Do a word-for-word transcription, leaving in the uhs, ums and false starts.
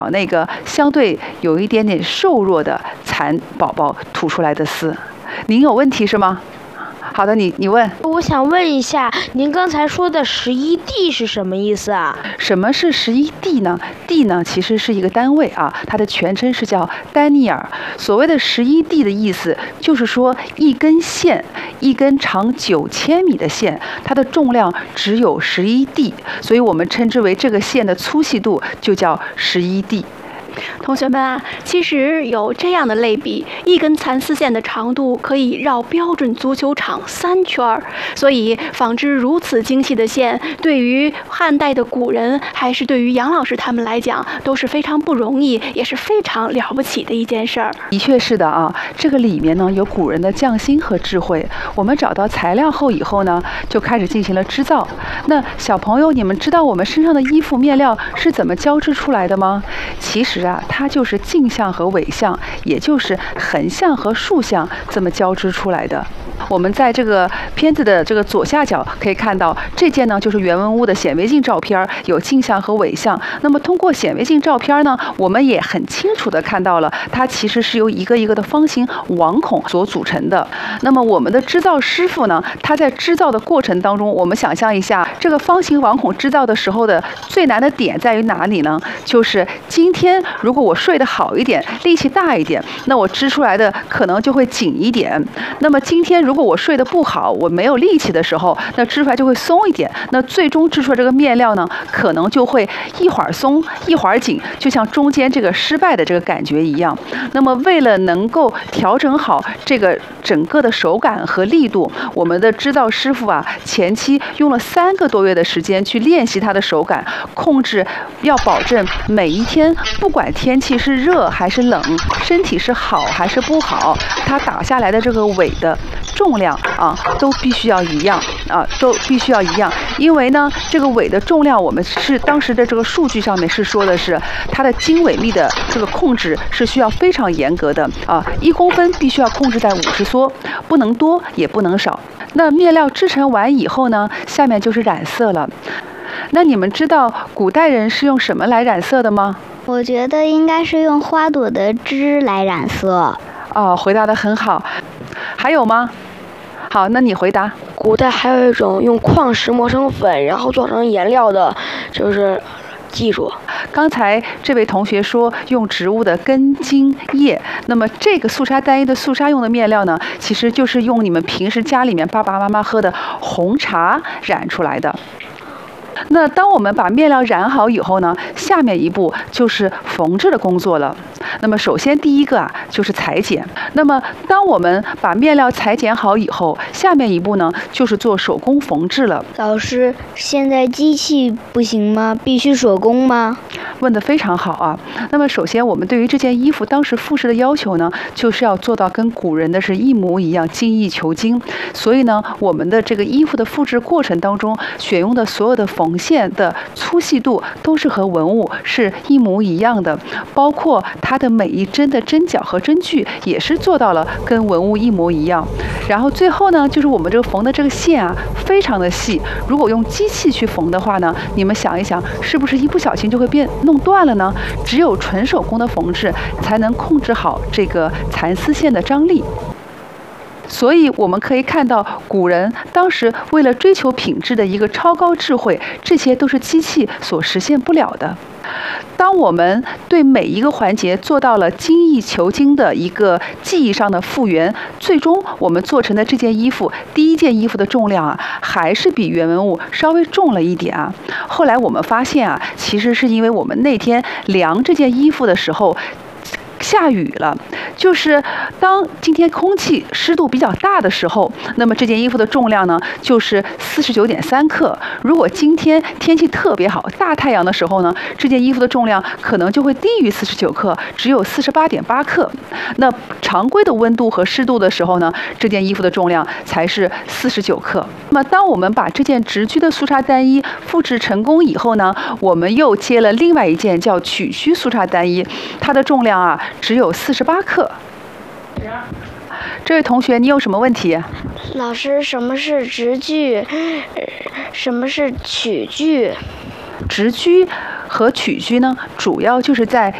那个相对有一点点瘦弱的蚕宝宝吐出来的丝。您有问题是吗？好的，你你问。 我想问一下，您刚才说的十一地是什么意思啊？ 什么是十一地呢？地呢其实是一个单位啊，它的全称是叫丹尼尔。所谓的十一地的意思，就是说一根线，一根长九千米的线，它的重量只有十一地，所以我们称之为这个线的粗细度就叫十一地。 同学们啊，其实有这样的类比，一根蚕丝线的长度可以绕标准足球场三圈儿。所以纺织如此精细的线，对于汉代的古人，还是对于杨老师他们来讲，都是非常不容易，也是非常了不起的一件事儿。 的确是的啊，这个里面呢有古人的匠心和智慧。我们找到材料后以后呢，就开始进行了织造。那小朋友，你们知道我们身上的衣服面料是怎么交织出来的吗？其实啊，它就是径向和纬向，也就是横向和竖向这么交织出来的。我们在这个片子的这个左下角可以看到，这件呢就是袁文屋的显微镜照片，有径向和纬向。那么通过显微镜照片呢，我们也很清楚的看到了，它其实是由一个一个的方形网孔所组成的。那么我们的织造师傅呢，他在织造的过程当中，我们想象一下，这个方形网孔织造的时候的最难的点在于哪里呢？就是今天如果我睡得好一点，力气大一点，那我织出来的可能就会紧一点。那么今天如果我睡得不好，我没有力气的时候，那织出来就会松一点。那最终织出来这个面料呢，可能就会一会儿松一会儿紧，就像中间这个失败的这个感觉一样。那么为了能够调整好这个整个的手感和力度，我们的织造师傅啊，前期用了三个多月的时间去练习他的手感，控制要保证每一天不管天气是热还是冷，身体是好还是不好，它打下来的这个尾的重量啊，都必须要一样啊，都必须要一样。因为呢，这个尾的重量，我们是当时的这个数据上面是说的是它的经纬密的这个控制是需要非常严格的啊，一公分必须要控制在五十梭，不能多也不能少。那面料织成完以后呢，下面就是染色了。那你们知道古代人是用什么来染色的吗？ 我觉得应该是用花朵的枝来染色。 哦，回答得很好。还有吗？好，那你回答。 古代还有一种用矿石磨成粉，然后做成颜料的，就是技术。 刚才这位同学说用植物的根茎叶，那么这个素纱单一的素纱用的面料呢，其实就是用你们平时家里面爸爸妈妈喝的红茶染出来的。那当我们把面料染好以后呢，下面一步就是缝制的工作了。那么首先第一个啊就是裁剪。那么当我们把面料裁剪好以后，下面一步呢就是做手工缝制了。 老师，现在机器不行吗？必须手工吗？ 问得非常好啊。那么首先我们对于这件衣服当时复制的要求呢，就是要做到跟古人的是一模一样，精益求精。所以呢，我们的这个衣服的复制过程当中，选用的所有的缝线的粗细度都是和文物是一模一样的，包括它的每一针的针脚和针距也是做到了跟文物一模一样。然后最后呢，就是我们这个缝的这个线啊，非常的细。如果用机器去缝的话呢，你们想一想，是不是一不小心就会变弄断了呢？只有纯手工的缝制才能控制好这个蚕丝线的张力。所以我们可以看到，古人当时为了追求品质的一个超高智慧，这些都是机器所实现不了的。当我们对每一个环节做到了精益求精的一个技艺上的复原，最终我们做成的这件衣服，第一件衣服的重量啊，还是比原文物稍微重了一点啊。后来我们发现啊，其实是因为我们那天量这件衣服的时候，下雨了，就是当今天空气湿度比较大的时候，那么这件衣服的重量呢就是四十九点三克。如果今天天气特别好，大太阳的时候呢，这件衣服的重量可能就会低于四十九克，只有四十八点八克。那常规的温度和湿度的时候呢，这件衣服的重量才是四十九克。那么当我们把这件直裾的素纱单衣复制成功以后呢，我们又接了另外一件叫曲须素纱单衣，它的重量啊只有四十八克。这位同学，你有什么问题？ 老师，什么是直裾？什么是曲裾？ 直裾和曲居呢，主要就是在